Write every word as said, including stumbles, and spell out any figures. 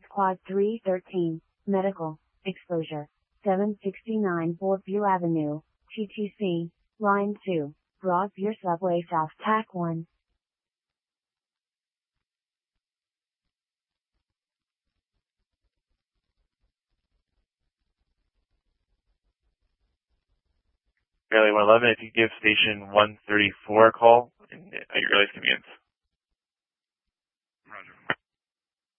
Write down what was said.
Quad three thirteen, Medical, Exposure, seven sixty-nine Broadview Avenue, T T C, Line two, Broadview Subway South, T A C one. Fairly one eleven, if you give station one thirty-four a call at your earliest convenience.